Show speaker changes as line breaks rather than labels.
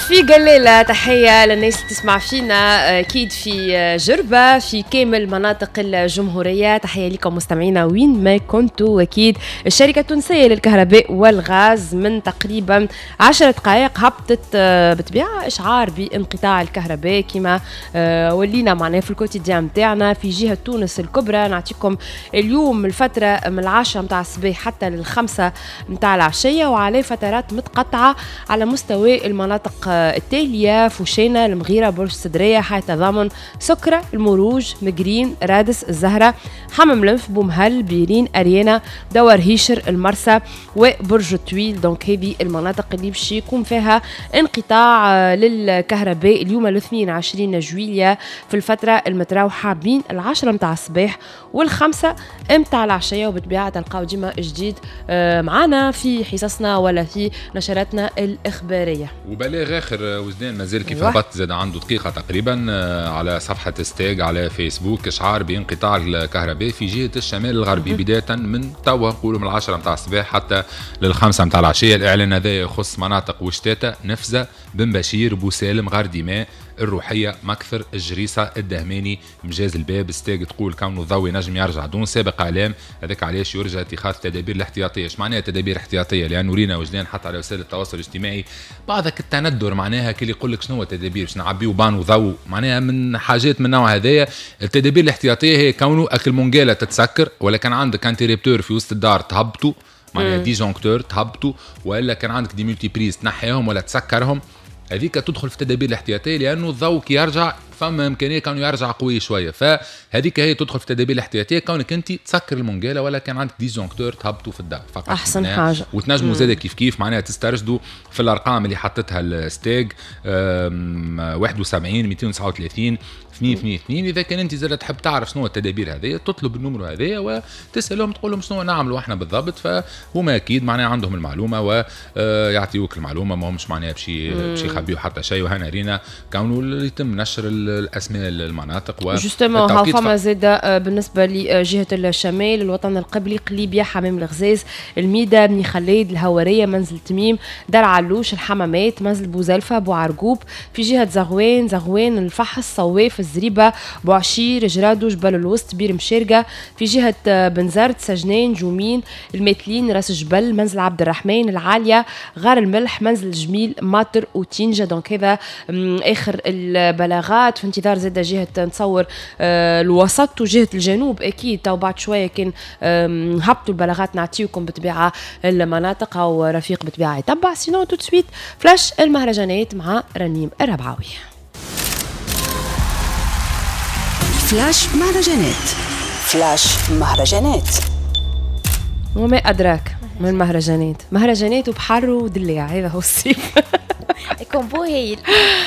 في قليلة تحية للناس اللي تسمع فينا أكيد في جربة في كامل مناطق الجمهورية. تحية لكم مستمعينا وين ما كنتوا. أكيد الشركة التونسية للكهرباء والغاز من تقريبا 10 دقائق هبطت بطبيعة إشعار بانقطاع الكهرباء كما ولينا معنا في الكوتيديان متاعنا في جهة تونس الكبرى. نعطيكم اليوم الفترة من 10 متاع الصباح حتى 5 متاع العشية، وعليه فترات متقطعة على مستوى المناطق التالية: فوشينة، المغيرة، برج صدرية، حي تضامن، سكرة، المروج، مقرين، رادس، الزهرة، حمم لنف، بومهل، بيرين، أريانا، دور هيشر، المرسى وبرج الطويل. دونك هذه المناطق اللي باش يكون فيها انقطاع للكهرباء اليوم الاثنين 20 جويلية في الفترة المتراوحة بين 10 متاع الصباح و5 متاع العشية. وبطبيعة تلقاو ديما جديد معنا في حصصنا ولا في نشراتنا الإخبارية.
وبلاغ آخر وجدان مازال كيف هبط زاد عنده دقيقة تقريبا على صفحة ستاج على فيسبوك إشعار بانقطاع الكهرباء في جهة الشمال الغربي بداية من توا نقولوا من 10 متاع الصباح حتى 5 متاع العشية. الإعلان هذا يخص مناطق وشتاتة، نفزة، بن بشير، بوسالم، غار ديماء، الروحية، مكثر، الجريسة، الدهماني، مجاز الباب. ستاج تقول كونه الضوء نجم يرجع دون سابق اعلام، هذاك علاش يرجى اتخاذ التدابير الاحتياطيه. ايش معناها تدابير احتياطيه؟ لانه رينا وجدان حتى على وسائل التواصل الاجتماعي بعضك التندر معناها كي يقول لك شنو التدابير باش نعبيو بان وضوء، معناها من حاجات من نوع هذايا. التدابير الاحتياطيه هي كونه اكل منقاله تتسكر، ولا كان عندك انتريبتور في وسط الدار تهبطوا، معناها ديجونكتور تهبطوا، ولا كان عندك دي ملتي بريز تنحيهم ولا تسكرهم، هذيك تدخل في التدابير الاحتياطيه. لانه الضوء كي يرجع فما امكانيه كانوا يرجع قوي شويه، فهذيك هي تدخل في التدابير الاحتياطيه كونك انت تسكر المنقاله ولا كان عندك ديزونكتور تهبطوا في الدار فقط.
احسن حاجه.
وتنجموا زاده كيف معناها تسترشدوا في الارقام اللي حطتها الستاج 71 239 222. اذا كان انت زاد تحب تعرف شنو التدابير هذه تطلب النمر هذايا وتسالهم تقول لهم شنو نعملوا احنا بالضبط، فهما اكيد معناها عندهم المعلومه ويعطيوك المعلومه، ما همش معناها بشي يخبيوا حتى شيء. وهنا رينا كانوا يتم نشر الاسماء المناطق
جوستومون ها فما زاده بالنسبه لجهه الشمال: الوطن القبلي، قليبيا، حمام الغزاز، الميدا، بني خليد، الهواريه، منزل تميم، دار علوش، الحمامات، منزل بوزلفه، بوعرقوب. في جهه زغوان، الفحص، صواف، الزريبه، بوعشير، جرادو، جبل الوسط، بير مشارقه. في جهه بنزرت، سجنان، جومين، الميتلين، راس جبل، منزل عبد الرحمن، العاليه، غار الملح، منزل جميل، ماطر وتينجا. دونك هذا اخر البلاغات. في انتظار زاد جهه نتصور الوسط وجهه الجنوب اكيد تو بعد شويه كان هبطوا البلاغات نعطيكم بطبيعه المناطق او رفيق بطبيعه يتبع. سينو تو سويت فلاش المهرجانات مع رنيم الربعاوي.
فلاش مهرجانات
وما ادراك من المهرجانات، مهرجانات وبحر ودليع، هذا هو الصيف.
كومبو هايل.